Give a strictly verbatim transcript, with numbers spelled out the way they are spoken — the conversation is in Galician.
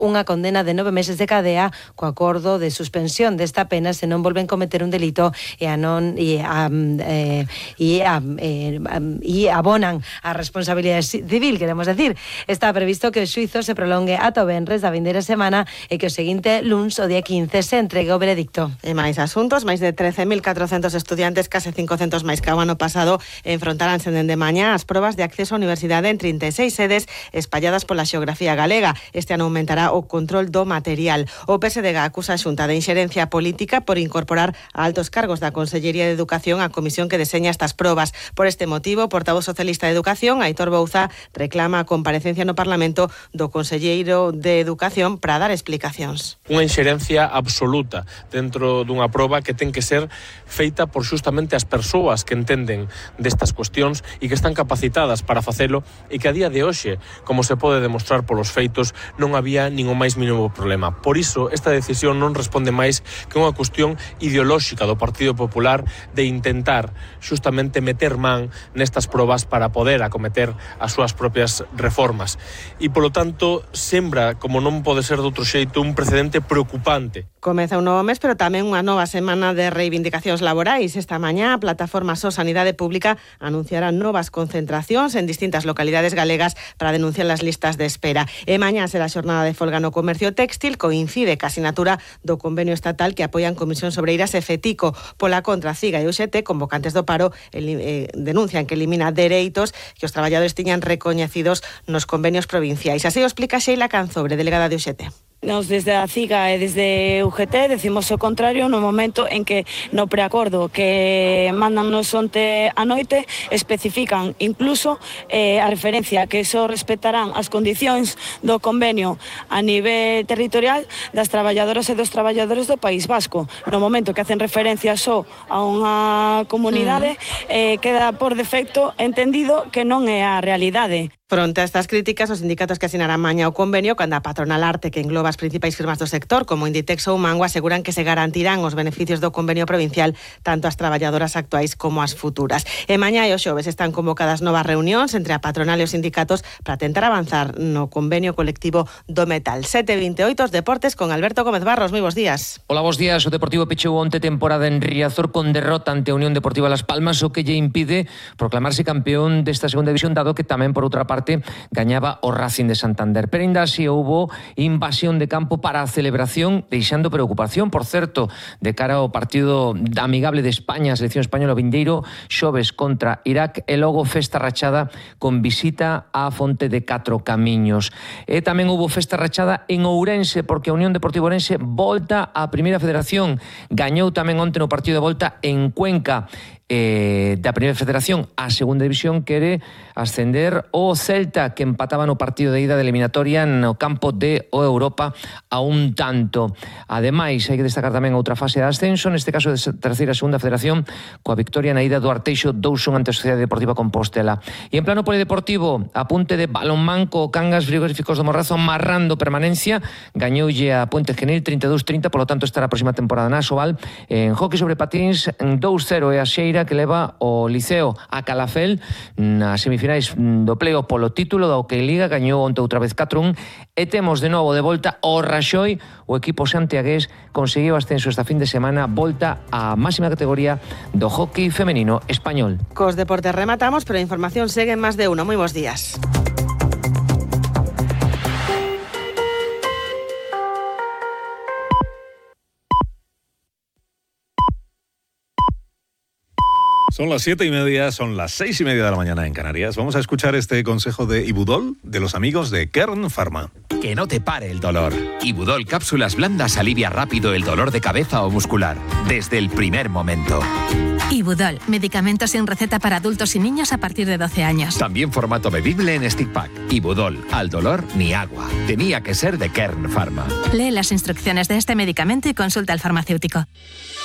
unha condena de nove meses de cadea co acordo de suspensión desta pena se non volven cometer un delito e a non e a, eh, e a, eh, e abonan a responsabilidade civil, queremos decir. Está previsto que o xuízo se prolongue ata o venres da vindeira semana e que o seguinte luns, o día quince, se entregue o veredicto. E máis asuntos, máis de trece mil catrocentos estudiantes, case cincocentos máis que o ano pasado, enfrontaránse dende mañá as probas de acceso á universidade en trinta e seis sedes espalladas pola xeografía galega. Este ano aumentará o control do material. O P S D G acusa a Xunta de inxerencia política por incorporar a altos cargos da Consellería de Educación á comisión que deseña estas probas. Por este motivo, o portavoz socialista de Educación, Aitor Bouza, reclama a comparecencia no Parlamento do Conselleiro de Educación para dar explicacións. Unha inxerencia absoluta dentro dunha proba que ten que ser feita por xustamente as persoas que entenden destas cuestións e que están capacitadas para facelo e que a día de hoxe, como se pode demostrar polos feitos, non había nin o máis mínimo problema. Por iso, esta decisión non responde máis que unha cuestión ideolóxica do Partido Popular de intentar xustamente meter man nestas probas para poder acometer as súas propias reformas. E, polo tanto, sembra, como non pode ser de outro xeito, un precedente preocupante. Comeza un novo mes, pero tamén unha nova semana de reivindicacións laborais. Esta mañá, a plataforma So Sanidade Pública anunciará novas concentracións en distintas localidades galegas para denunciar as listas de espera. E mañá será a xornada de folga no comercio téxtil, coincide ca asinatura do convenio estatal que apoian Comisións Obreiras e FETICO. Pola contra, CIGA e U X T, convocantes do paro, eh, denuncian que elimina dereitos que os traballadores tiñan recoñecidos nos convenios provinciais. Así o explica Sheila Canzobre, delegada de U X T. Nos desde a CIGA e desde U G T decimos o contrario no momento en que no preacordo que mandan nos onte a noite especifican incluso eh, a referencia que só respetarán as condicións do convenio a nivel territorial das traballadoras e dos traballadores do País Vasco. No momento que hacen referencia só a unha comunidade eh, queda por defecto entendido que non é a realidade. Fronte a estas críticas, os sindicatos que asinarán mañá o convenio, cando a patronal Arte, que engloba as principais firmas do sector, como Inditex ou Mango, aseguran que se garantirán os beneficios do convenio provincial tanto ás traballadoras actuais como ás futuras. E mañá e o xoves están convocadas novas reunións entre a patronal e os sindicatos para tentar avanzar no convenio colectivo do metal. sete e vinte e oito, os deportes con Alberto Gómez Barros. Moi bons días. Hola, bons días. O Deportivo pechou onte temporada en Riazor con derrota ante a Unión Deportiva Las Palmas, o que lle impide proclamarse campeón desta segunda división, dado que tamén, por outra parte, gañaba o Racing de Santander. Pero ainda así houbo invasión de campo para a celebración, deixando preocupación, por certo, de cara ao partido amigable de España, a selección española vindeiro, xoves contra Irak, e logo festa rachada con visita á Fonte de Catro Camiños. E tamén houbo festa rachada en Ourense, porque a Unión Deportiva Ourense volta á Primeira Federación. Gañou tamén onte no partido de volta en Cuenca. Eh, da Primeira Federación á Segunda División quere ascender o Celta, que empataba no partido de ida de eliminatoria no campo de o Europa a un tanto. Ademais, hai que destacar tamén outra fase de ascenso, neste caso de terceira e segunda federación, coa victoria na ida do Arteixo dous un ante a Sociedade Deportiva Compostela. E en plano polideportivo, apunte de balonmán co Cangas Frigoríficos do Morrazo marrando permanencia, gañoulle a Puente Genil trinta e dous trinta, polo tanto estará a próxima temporada na Asobal. En hockey sobre patins, dous cero e a Xeira que leva o Liceo a Calafel nas semifinais do play-off polo título da Hockey Liga, gañou onte outra vez catro un, e temos de novo de volta o Raxoi, o equipo santiagués conseguiu ascenso esta fin de semana, volta á máxima categoría do hockey femenino español. Cos deportes rematamos, pero a información segue en máis de uno. Moi bons días. Son las siete y media, son las seis y media de la mañana en Canarias. Vamos a escuchar este consejo de Ibudol, de los amigos de Kern Pharma. Que no te pare el dolor. Ibudol Cápsulas Blandas alivia rápido el dolor de cabeza o muscular, desde el primer momento. Ibudol, medicamento sin receta para adultos y niños a partir de doce años. También formato bebible en stick pack. Ibudol, al dolor ni agua. Tenía que ser de Kern Pharma. Lee las instrucciones de este medicamento y consulta al farmacéutico.